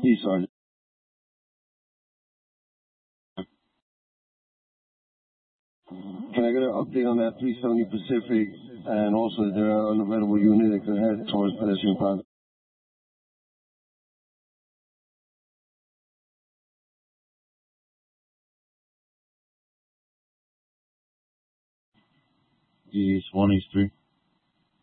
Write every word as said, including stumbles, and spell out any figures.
Peace, Sergeant. Can I get an update on that three seventy Pacific and also is there an unavailable unit that could head towards pedestrian plaza? East one, East three.